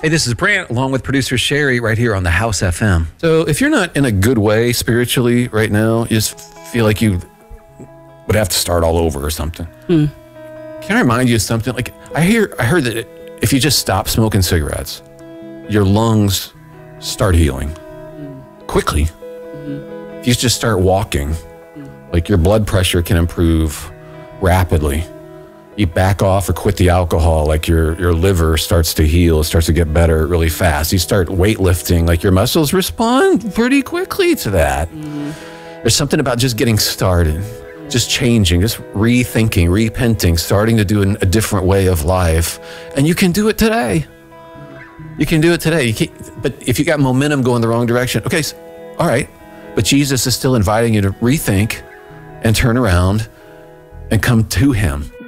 Hey, this is Brant, along with producer Sherry, right here on the House FM. So if you're not in a good way spiritually right now, you just feel like you would have to start all over or something. Can I remind you of something? Like I heard that if you just stop smoking cigarettes, your lungs start healing quickly. If you just start walking, like your blood pressure can improve rapidly. You back off or quit the alcohol, like your liver starts to heal, it starts to get better really fast. You start weightlifting, like your muscles respond pretty quickly to that. There's something about just getting started, just changing, just rethinking, repenting, starting to do a different way of life. And you can do it today. You can do it today. But if you got momentum going the wrong direction, okay, all right. But Jesus is still inviting you to rethink and turn around and come to him.